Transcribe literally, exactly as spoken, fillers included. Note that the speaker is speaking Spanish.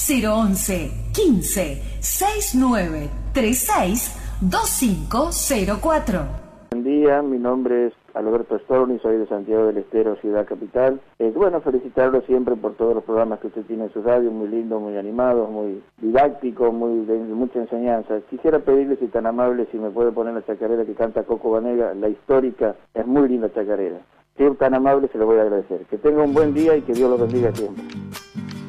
cero once quince sesenta y nueve treinta y seis veinticinco cero cuatro. Buen día, mi nombre es Alberto Storni, soy de Santiago del Estero, ciudad capital. Es bueno felicitarlo siempre por todos los programas que usted tiene en su radio, muy lindos, muy animados, muy didácticos, muy de mucha enseñanza. Quisiera pedirle, si tan amable, si me puede poner la chacarera que canta Coco Banega, la histórica, es muy linda chacarera. Si es tan amable, se lo voy a agradecer. Que tenga un buen día y que Dios lo bendiga siempre.